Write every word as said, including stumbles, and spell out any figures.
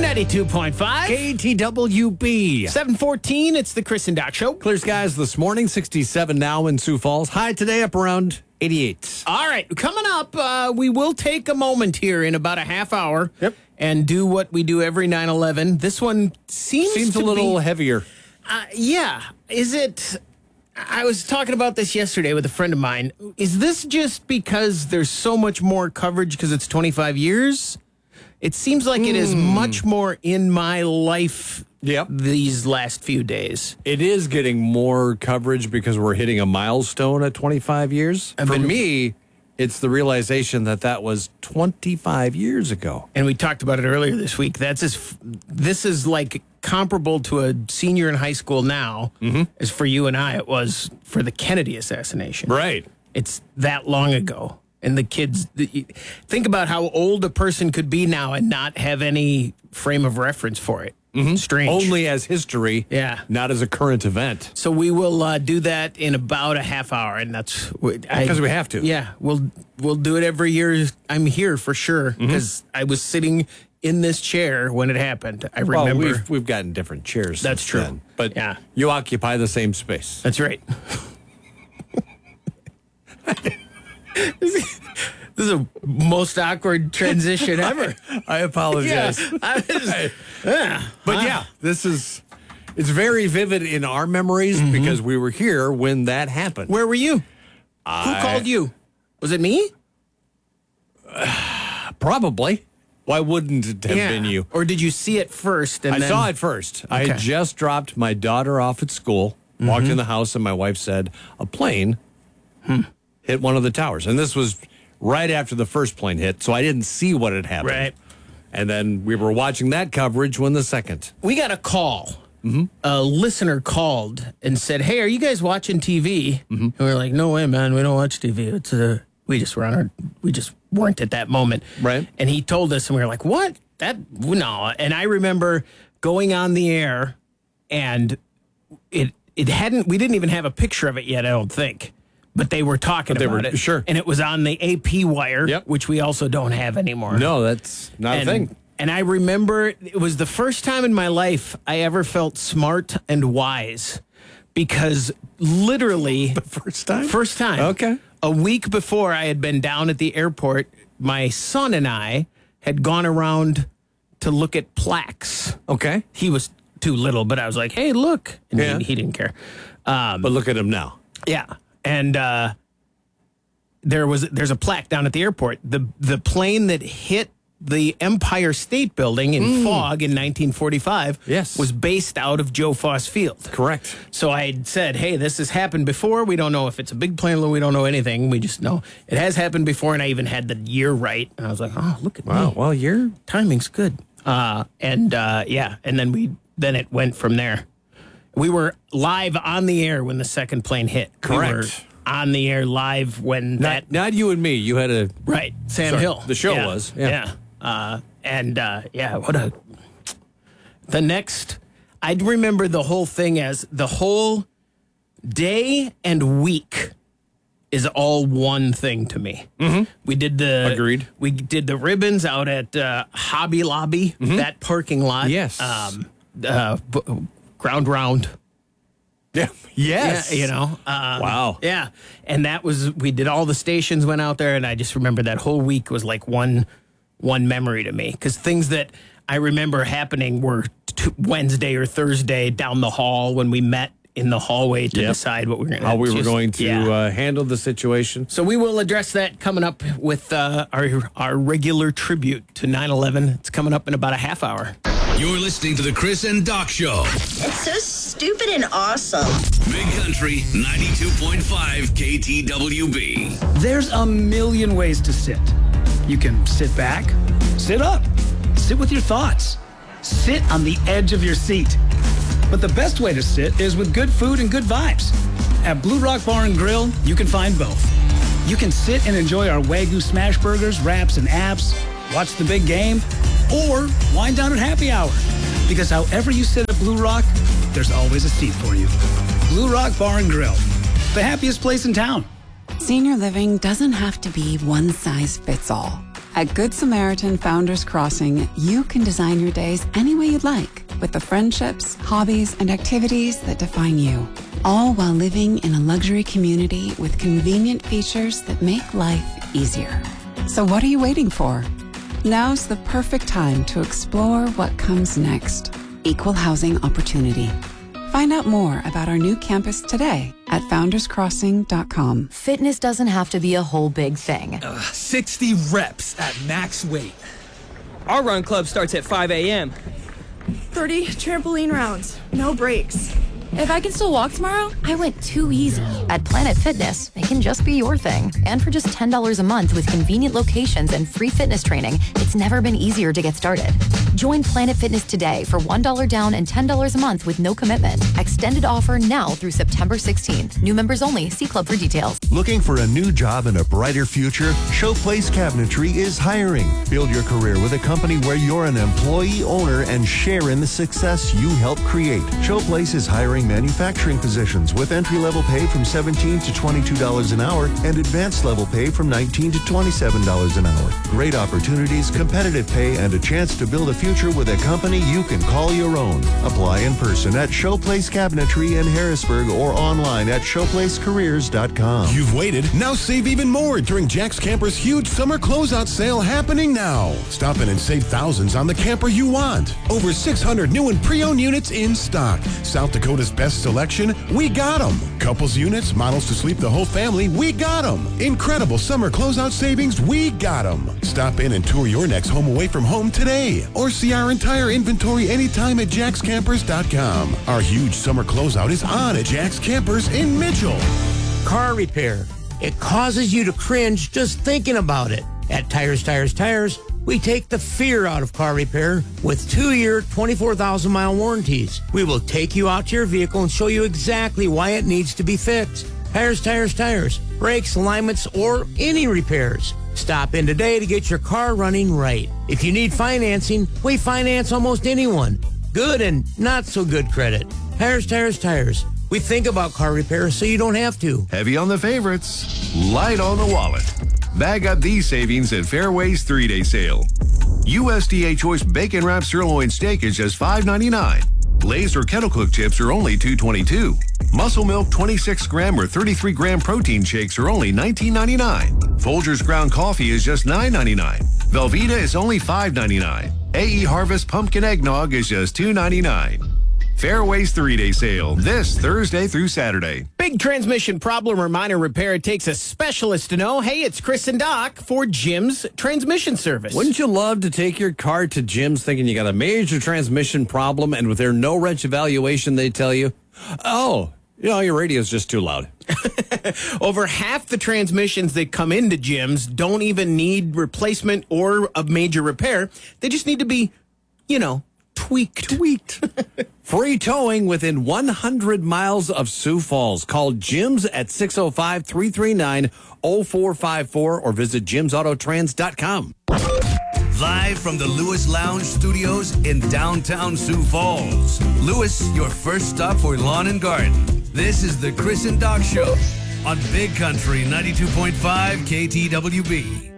ninety-two point five. K T W B. seven fourteen, it's the Chris and Doc Show. Clear skies this morning, sixty-seven now in Sioux Falls. High today up around eighty-eight. All right, coming up, uh, we will take a moment here in about a half hour Yep. and do what we do every nine eleven. This one seems, Seems to a little be, heavier. Uh, yeah. Is it... I was talking about this yesterday with a friend of mine. Is this just because there's so much more coverage because it's twenty-five years? It seems like it is much more in my life Yep. these last few days. It is getting more coverage because we're hitting a milestone at twenty-five years. I've For been- me, it's the realization that that was twenty-five years ago. And we talked about it earlier this week. That's as, this is like comparable to a senior in high school now, as for you and I, it was for the Kennedy assassination. Right. It's that long ago. And the kids, the, think about how old a person could be now and not have any frame of reference for it. Mm-hmm. Strange. Only as history, Yeah. not as a current event. So we will uh, do that in about a half hour, and that's Because we have to. Yeah, we'll we'll do it every year. I'm here for sure because I was sitting in this chair when it happened. I Well, remember. we've, we've gotten different chairs. That's since true. then, but Yeah. you occupy the same space. That's right. This is a most awkward transition ever. I apologize. Yeah, I was- yeah. But yeah, this is, it's very vivid in our memories because we were here when that happened. Where were you? I- Who called you? Was it me? Probably. Why wouldn't it have been you? Or did you see it first? And I then, saw it first. I had Okay. just dropped my daughter off at school, walked in the house, and my wife said, a plane hit one of the towers. And this was right after the first plane hit, so I didn't see what had happened. Right. And then we were watching that coverage when the second. We got a call. Mm-hmm. A listener called and said, "Hey, are you guys watching T V?" Mm-hmm. And we were like, "No way, man. We don't watch T V. It's a we just were on our we just weren't at that moment." Right. And he told us, and we were like, "What? That no." And I remember going on the air, and it it hadn't. We didn't even have a picture of it yet. I don't think. But they were talking they about were- it. sure. And it was on the A P wire, Yep. which we also don't have anymore. No, that's not and, a thing. And I remember it was the first time in my life I ever felt smart and wise because literally The first time? first time. Okay. A week before I had been down at the airport, my son and I had gone around to look at plaques. Okay. He was too little, but I was like, "Hey, look." And Yeah. he, he didn't care. Um, But look at him now. yeah, and uh, there was there's a plaque down at the airport. The the plane that hit the Empire State Building in fog in nineteen forty-five Yes. was based out of Joe Foss Field. Correct. So I had said, "Hey, this has happened before. We don't know if it's a big plane. We don't know anything. We just know it has happened before." And I even had the year right. And I was like, "Oh, look at Wow. me. Well, you're Timing's good." Uh, and uh, yeah, and then we then it went from there. We were live on the air when the second plane hit. Correct. We were on the air live when that not, not you and me. You had a right Sam Sorry, Hill. the show Yeah, was, yeah. yeah. Uh, and uh, yeah, what a the next. I'd remember the whole thing as the whole day and week is all one thing to me. Mm-hmm. We did the Agreed. We did the ribbons out at uh, Hobby Lobby, that parking lot. Yes. Um, uh, b- ground round. yeah. Yes. Yeah, you know. Um, Wow. Yeah, and that was we did all the stations went out there, and I just remember that whole week was like one one memory to me because things that I remember happening were t- Wednesday or Thursday down the hall when we met in the hallway to Yep. decide what we were going How we were going to Yeah. uh, handle the situation. So we will address that coming up with uh, our our regular tribute to nine eleven. It's coming up in about a half hour. You're listening to the Chris and Doc Show. It's so stupid and awesome. Big Country ninety-two point five K T W B. There's a million ways to sit. You can sit back, sit up, sit with your thoughts, sit on the edge of your seat. But the best way to sit is with good food and good vibes. At Blue Rock Bar and Grill, you can find both. You can sit and enjoy our Wagyu smash burgers, wraps, and apps, watch the big game, or wind down at happy hour. Because however you sit at Blue Rock, there's always a seat for you. Blue Rock Bar and Grill, the happiest place in town. Senior living doesn't have to be one size fits all. At Good Samaritan Founders Crossing, you can design your days any way you'd like with the friendships, hobbies, and activities that define you, all while living in a luxury community with convenient features that make life easier. So what are you waiting for? Now's the perfect time to explore what comes next. Equal housing opportunity. Find out more about our new campus today at founders crossing dot com. Fitness doesn't have to be a whole big thing. Uh, sixty reps at max weight. Our run club starts at five a.m. thirty trampoline rounds, no breaks. If I can still walk tomorrow, I went too easy. At Planet Fitness, it can just be your thing. And for just ten dollars a month with convenient locations and free fitness training, it's never been easier to get started. Join Planet Fitness today for one dollar down and ten dollars a month with no commitment. Extended offer now through September sixteenth. New members only. See club for details. Looking for a new job and a brighter future? Showplace Cabinetry is hiring. Build your career with a company where you're an employee owner and share in the success you help create. Showplace is hiring manufacturing positions with entry-level pay from seventeen to twenty-two dollars an hour and advanced level pay from nineteen to twenty-seven dollars an hour. Great opportunities, competitive pay, and a chance to build a future with a company you can call your own. Apply in person at Showplace Cabinetry in Harrisburg or online at showplace careers dot com. You've waited. Now save even more during Jack's Camper's huge summer closeout sale happening now. Stop in and save thousands on the camper you want. Over six hundred new and pre-owned units in stock. South Dakota's best selection, we got them. Couples units, models to sleep the whole family, we got them. Incredible summer closeout savings, we got them. Stop in and tour your next home away from home today. Or see our entire inventory anytime at jacks campers dot com. Our huge summer closeout is on at Jack's Campers in Mitchell. Car repair. It causes you to cringe just thinking about it. At Tires, Tires, Tires, we take the fear out of car repair with two-year, twenty-four thousand mile warranties. We will take you out to your vehicle and show you exactly why it needs to be fixed. Tires, Tires, Tires, brakes, alignments, or any repairs. Stop in today to get your car running right. If you need financing, we finance almost anyone. Good and not so good credit. Tires, Tires, Tires. We think about car repair so you don't have to. Heavy on the favorites, light on the wallet. Bag up these savings at Fairway's three-day sale. U S D A Choice Bacon Wrapped Sirloin Steak is just five ninety-nine. Lay's or Kettle Cook chips are only two twenty-two. Muscle Milk twenty-six gram or thirty-three gram protein shakes are only nineteen ninety-nine. Folgers ground coffee is just nine ninety-nine. Velveeta is only five ninety-nine. A E Harvest Pumpkin Eggnog is just two ninety-nine. Fairway's three-day sale this Thursday through Saturday. Big transmission problem or minor repair, it takes a specialist to know. Hey, it's Chris and Doc for Jim's Transmission Service. Wouldn't you love to take your car to Jim's thinking you got a major transmission problem, and with their no-wrench evaluation, they tell you, oh, you know, your radio's just too loud. Over half the transmissions that come into Jim's don't even need replacement or a major repair. They just need to be, you know, tweaked. Tweaked. Free towing within one hundred miles of Sioux Falls. Call Jim's at six oh five, three three nine, oh four five four or visit jims auto trans dot com. Live from the Lewis Lounge Studios in downtown Sioux Falls. Lewis, your first stop for lawn and garden. This is the Chris and Doc Show on Big Country ninety-two point five K T W B.